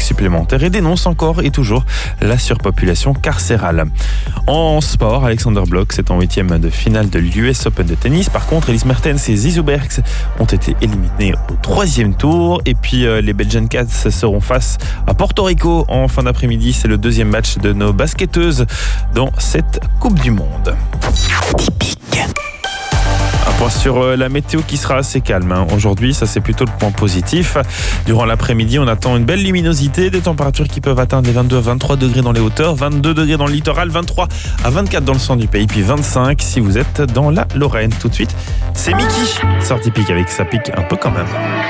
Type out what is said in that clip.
supplémentaires et dénonce encore et toujours la surpopulation carcérale. En sport, Alexander Blok, c'est en 8e de finale de l'US Open de tennis. Par contre, Elise Mertens et Zizou Bergs ont été éliminés au 3e tour. Et puis, les Belgian Cats seront face à Porto Rico en fin d'après-midi. C'est le 2e match de nos basketteuses dans cette Coupe du Monde. Typique. Un point sur la météo qui sera assez calme. Aujourd'hui, ça c'est plutôt le point positif. Durant l'après-midi, on attend une belle luminosité, des températures qui peuvent atteindre les 22 à 23 degrés dans les hauteurs, 22 degrés dans le littoral, 23 à 24 dans le centre du pays, puis 25 si vous êtes dans la Lorraine. Tout de suite, c'est Mickey, sorti pique avec sa pique un peu quand même.